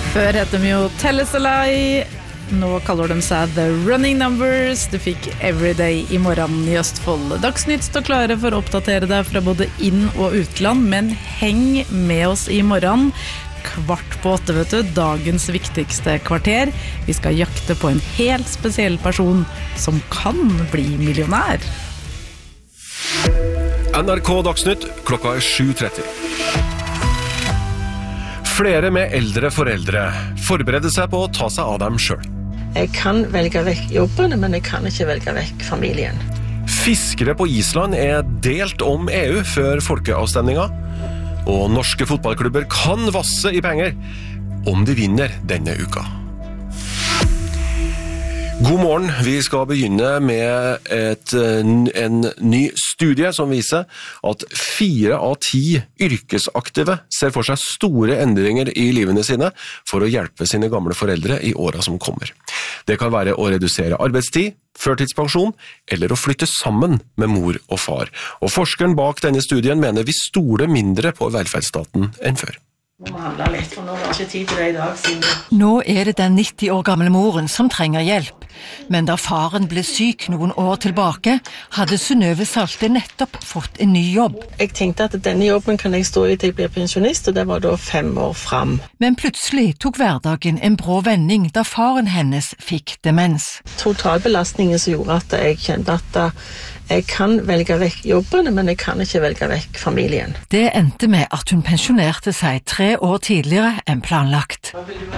Før heter de jo Tell Us a Lie. Nå kaller de seg The Running Numbers. Du fikk Everyday i morgen i Østfold. Dagsnytt står klare for å oppdatere deg fra både inn- og utland, men heng med oss i morgen. 7:15, vet du, dagens viktigste kvarter. Vi skal jakte på en helt spesiell person som kan bli millionær. NRK Dagsnytt, klokka 7:30. Flere med eldre foreldre forbereder seg på å ta seg av dem selv. Jeg kan velge vekk jobben, men jeg kan ikke velge vekk familien. Fiskere på Island er delt om EU før folkeavstemninga, og norske fotballklubber kan vasse i penger om de vinner denne uka. God morgen, vi skal begynne med en ny studie som viser at 4 av 10 yrkesaktive ser for seg store endringer i livene sine for å hjelpe sine gamle foreldre i årene som kommer. Det kan være å redusere arbeidstid, førtidspensjon eller å flytte sammen med mor og far. Og forskeren bak denne studien mener vi stoler mindre på velferdsstaten enn før. Nå må handle litt, for nå har jeg ikke tid til det i dag. Nå er det den 90 år gamle moren som trenger hjelp. Men da faren ble syk noen år tilbake, hadde Synnøve Salte nettopp fått en ny jobb. Jeg tenkte at denne jobben kan jeg stå i til jeg blir pensjonist, og det var da 5 år fram. Men plutselig tok hverdagen en brå vending da faren hennes fikk demens. Totalbelastningen som gjorde at jeg kjente at jeg kan velge vekk jobben, men jeg kan ikke velge vekk familien. Det endte med at hun pensjonerte seg 3 år tidligere enn planlagt.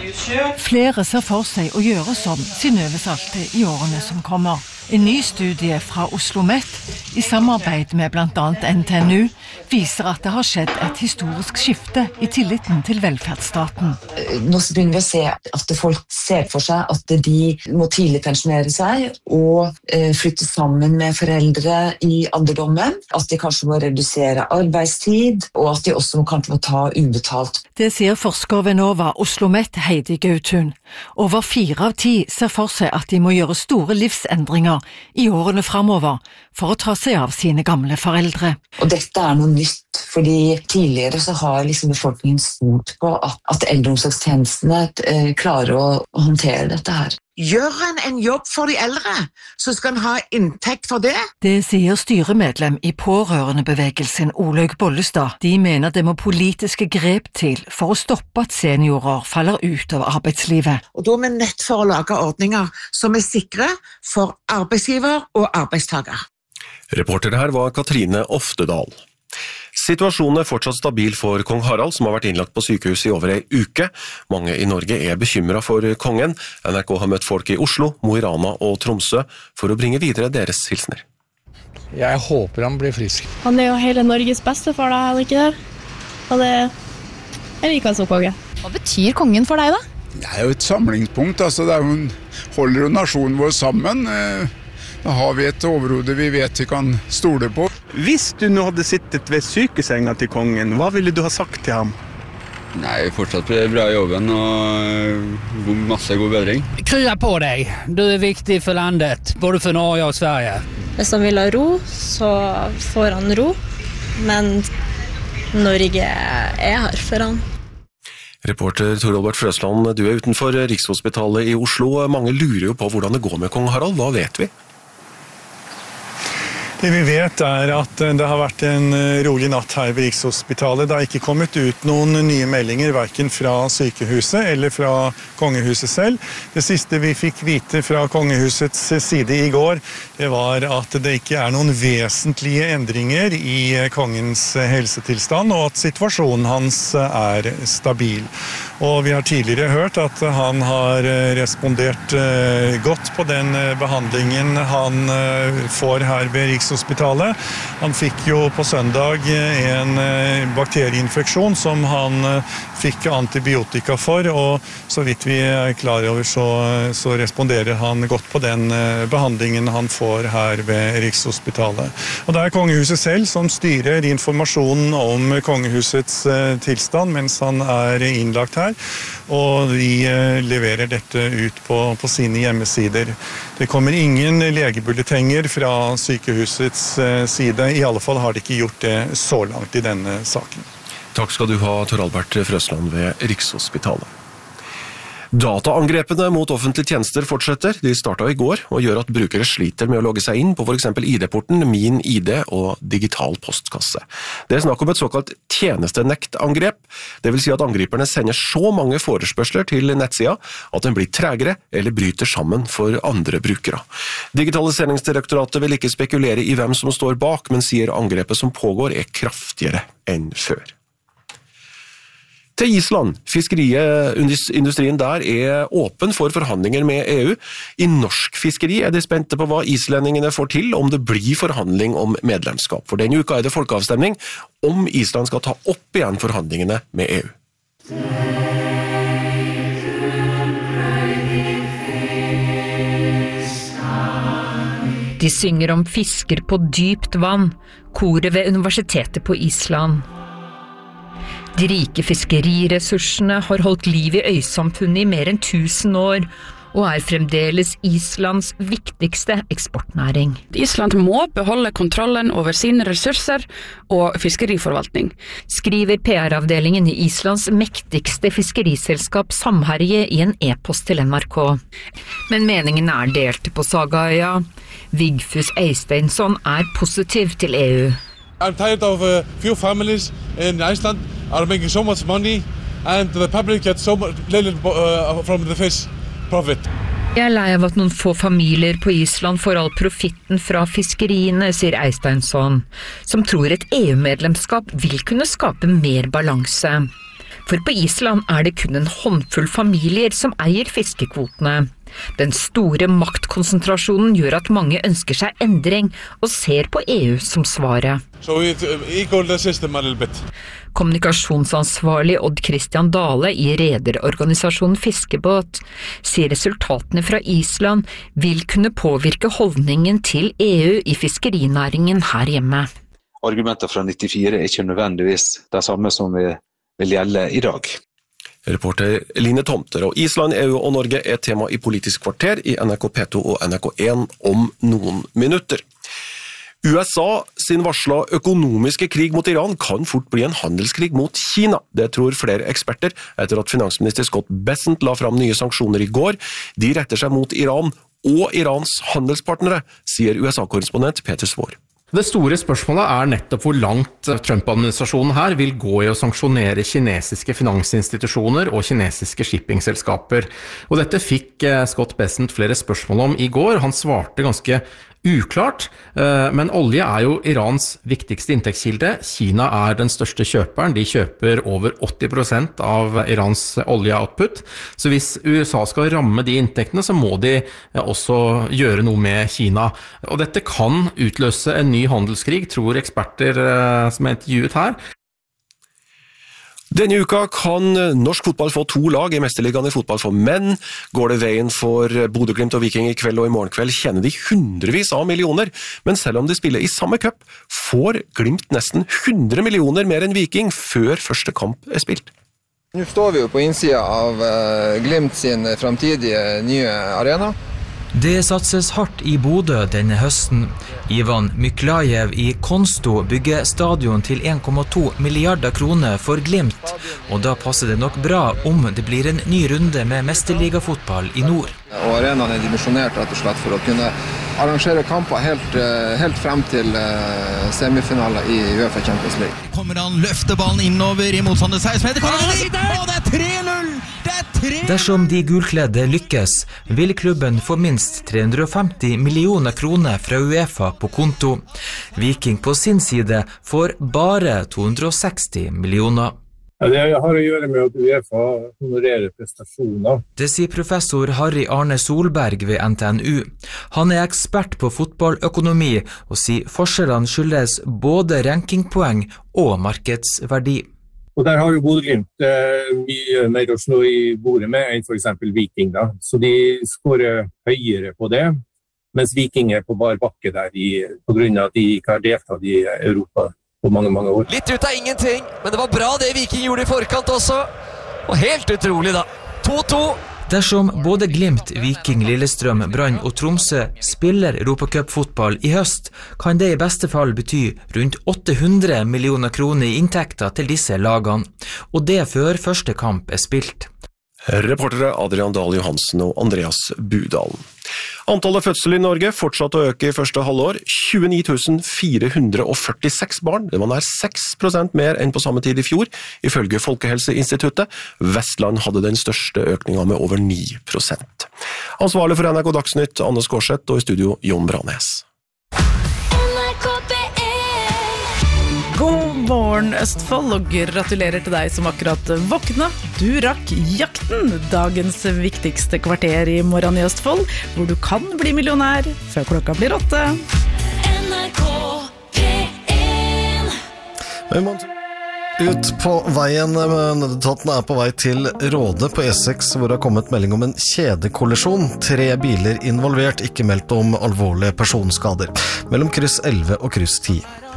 Flere ser for seg å gjøre som Synnøve Salte i årene som kommer. En ny studie fra Oslo Met, i samarbeid med blant annet NTNU, viser at det har skjedd et historisk skifte i tilliten til velferdsstaten. Nå begynner vi å se at folk ser for seg at de må tidlig pensjonere seg og flytte sammen med foreldre i alderdommen, at de kanskje må redusere arbeidstid, og at de også kanskje må ta ubetalt. Det sier forsker ved Nova Oslo Met Heidi Gautun. Over 4 av 10 ser for seg at de må gjøre store livsendringer i årene fremover for å ta seg av sine gamle foreldre. Og dette er noe nytt, fordi tidligere så har befolkningen stolt på at eldreomsorgstjenestene klarer å håndtere dette her. Gjør en jobb for de eldre, så skal en ha inntekt for det. Det sier styremedlem i pårørendebevegelsen Olaug Bollestad. De mener det må politiske grep til for å stoppe at seniorer faller ut av arbeidslivet. Og da er vi nødt for å lage ordninger som er sikre for arbeidsgiver og arbeidstaker. Reporter her var Katrine Oftedal. Situasjonen er fortsatt stabil for kong Harald, som har vært innlagt på sykehus i over en uke. Mange i Norge er bekymret for kongen. NRK har møtt folk i Oslo, Mo i Rana og Tromsø for å bringe videre deres hilsner. Jeg håper han blir frisk. Han er jo hele Norges beste for deg, eller ikke det? Og jeg liker han som konge. Hva betyr kongen for deg da? Det er jo et samlingspunkt, altså holder jo nasjonen vår sammen. Da har vi et overhode vi vet vi kan stole på. Hvis du nå hadde sittet ved sykesenga til kongen, hva ville du ha sagt til ham? Nei, fortsatt bra i jobben og masse god bedring. Krya på deg, du er viktig for landet, både for Norge og Sverige. Hvis han vil ha ro, så får han ro, men Norge er her for han. Reporter Tor Albert Frøsland, du er utenfor Rikshospitalet i Oslo. Mange lurer jo på hvordan det går med kong Harald. Hva vet vi? Det vi vet er at det har vært en rolig natt her ved Rikshospitalet. Det har ikke kommet ut noen nye meldinger, hverken fra sykehuset eller fra kongehuset selv. Det siste vi fikk vite fra kongehusets side i går, det var at det ikke er noen vesentlige endringer i kongens helsetilstand, og at situasjonen hans er stabil. Og vi har tidligere hørt at han har respondert godt på den behandlingen han får her ved Rikshospitalet. Han fikk jo på søndag en bakterieinfeksjon som han fikk antibiotika for, og så vidt vi er klar over så responderer han godt på den behandlingen han får her ved Rikshospitalet. Og det er kongehuset selv som styrer informasjonen om kongehusets tilstand mens han er innlagt her, og de leverer dette ut på sine hjemmesider. Det kommer ingen legebulletenger fra sykehusets side, i alle fall har de ikke gjort det så langt i denne saken. Takk skal du ha, Tor Albert Frøsland ved Rikshospitalet. Dataangrepene mot offentlige tjenester fortsetter. De startet i går og gjør at brukere sliter med å logge seg inn på for eksempel ID-porten, Min ID og digital postkasse. Det snakk om et såkalt tjenestenektangrep. Det vil si at angriperne sender så mange forespørsler til nettsida at den blir tregere eller bryter sammen for andre brukere. Digitaliseringsdirektoratet vil ikke spekulere i hvem som står bak, men sier angrepet som pågår kraftigere enn før. Til Island. Fiskeriindustrien der åpen for forhandlinger med EU. I norsk fiskeri de spente på hva islendingene får til om det blir forhandling om medlemskap. For denne uka det folkeavstemning om Island skal ta opp igjen forhandlingene med EU. De synger om fisker på dypt vann, koret ved universitetet på Island. De rike fiskeriressursene har holdt liv i øysamfunnet i mer enn 1000 år, og fremdeles Islands viktigste eksportnæring. Island må beholde kontrollen over sine ressurser og fiskeriforvaltning, skriver PR-avdelingen i Islands mektigste fiskeriselskap Samherje i en e-post til NRK. Men meningen delt på Sagaøya. Vigfús Eysteinsson positiv til EU. I'm tired of few families in Iceland are making so much money and the public gets so much little from the fish profit. Jeg lei av at noen få familier på Island får all profitten fra fiskeriene, sier Eysteinsson, som tror et EU-medlemskap vil kunne skape mer balanse. For på Island det kun en håndfull familier som eier fiskekvotene. Den store maktkonsentrasjonen gjør at mange ønsker seg endring og ser på EU som svaret. So it equal the system a little bit. Kommunikasjonsansvarlig Odd Christian Dale i rederorganisasjonen Fiskebåt sier resultatene fra Island vil kunne påvirke holdningen til EU i fiskerinæringen her hjemme. Argumenter fra 94 ikke nødvendigvis det samme som vil gjelde i dag. Reporter Line Tomter, og Island, EU og Norge tema i Politisk kvarter i NRK P2 og NRK1 om noen minutter. USA sin varslet økonomiske krig mot Iran kan fort bli en handelskrig mot Kina. Det tror flere eksperter etter at finansminister Scott Bessent la fram nye sanksjoner i går. De retter seg mot Iran og Irans handelspartnere, sier USA-korrespondent Peter Svår. Det store spørsmålet nettopp hvor langt Trump-administrasjonen her vil gå i å sanksjonere kinesiske finansinstitusjoner og kinesiske shippingselskaper. Og dette fikk Scott Bessent flere spørsmål om i går. Han svarte ganske uklart, men olje jo Irans viktigste inntektskilde. Kina den største kjøperen. De kjøper over 80% av Irans oljeoutput. Så hvis USA skal ramme de inntektene, så må de også gjøre noe med Kina. Og dette kan utløse en ny handelskrig, tror eksperter som intervjuet her. Denne uka kan norsk fotball få 2 lag i Mesterligaen i fotball for menn. Går det veien for Bodø Glimt og Viking i kveld og i morgenkveld, tjener de hundrevis av millioner. Men selv om de spiller i samme cup, får Glimt nesten 100 millioner mer enn Viking før første kamp spilt. Nå står vi jo på innsida av Glimt sin fremtidige nye arena. Det satses hardt i Bodø denne høsten. Ivan Myklajev i Konsto bygger stadion til 1,2 milliarder kroner for Glimt, og da passer det nok bra om det blir en ny runde med mesterligafotball i nord. Og arenaen dimensjonert rett og slett for å kunne arrangere kamper helt frem til semifinaler i UEFA Champions League. Kommer han løfter ballen innover i motstander 16 meter, og det 3-0! Dersom de gulkledde lykkes, vil klubben få minst 350 millioner kroner fra UEFA på konto. Viking på sin side får bare 260 millioner. Ja, det har å gjøre med at UEFA honorerer prestasjoner. Det sier professor Harry Arne Solberg ved NTNU. Han ekspert på fotballøkonomi og sier forskjellene skyldes både rankingpoeng og markedsverdi. Og der har jo Bodø Glimt mye mer å slå i bordet med enn for eksempel Viking da. Så de skårer høyere på det, mens Viking på bar bakke der på grunn av at de ikke har deltatt i Europa på mange år. Litt ut av ingenting, men det var bra det Viking gjorde i forkant også. Og helt utrolig da. 2-2. Dersom både Glimt, Viking, Lillestrøm, Brann og Tromsø spiller Europacup-fotball i høst, kan det i beste fall bety rundt 800 millioner kroner i inntekter til disse lagene, og det før første kamp spilt. Reportere Adrian Dahl Johansen og Andreas Budalen. Antallet fødsler i Norge fortsatte å øke i første halvår. 29 446 barn, det var nær 6% mer enn på samme tid i fjor, ifølge Folkehelseinstituttet. Vestland hadde den største økningen med over 9%. Ansvarlig for NRK Dagsnytt, Anne Skårseth, og i studio Jon Branes. God morgen Østfold, og gratulerer til deg som akkurat våkna. Du rakk jakten, dagens viktigste kvarter i morgen i Østfold, hvor du kan bli millionær før klokka blir 8. NRK P1. Ut på veien, nødetaten på vei til Råde på E6, hvor det har kommet melding om en kjedekollisjon. 3 biler involvert, ikke meldt om alvorlige personskader. Mellom kryss 11 og kryss 10.